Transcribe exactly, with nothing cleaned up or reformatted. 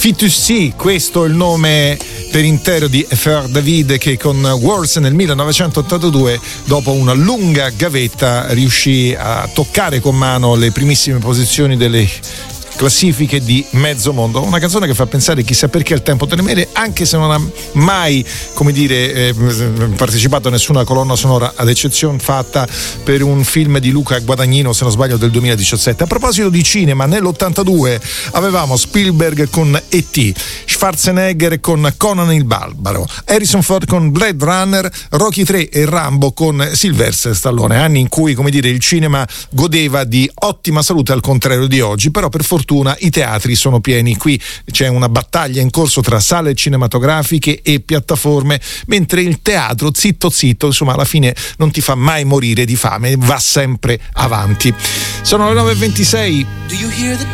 Fitoussi, questo è il nome per intero di Eiffel David, che con Wars nel millenovecentottantadue, dopo una lunga gavetta, riuscì a toccare con mano le primissime posizioni delle classifiche di mezzo mondo. Una canzone che fa pensare chissà perché al tempo tremere, anche se non ha mai, come dire, eh, partecipato a nessuna colonna sonora, ad eccezione fatta per un film di Luca Guadagnino, se non sbaglio, del duemiladiciassette. A proposito di cinema, nell'ottantadue avevamo Spielberg con E T, Schwarzenegger con Conan il Barbaro, Harrison Ford con Blade Runner, Rocky tre e Rambo con Sylvester Stallone, anni in cui, come dire, il cinema godeva di ottima salute, al contrario di oggi. Però per fortuna i teatri sono pieni. Qui c'è una battaglia in corso tra sale cinematografiche e piattaforme, mentre il teatro, zitto zitto, insomma, alla fine non ti fa mai morire di fame, va sempre avanti. Sono le nove e ventisei.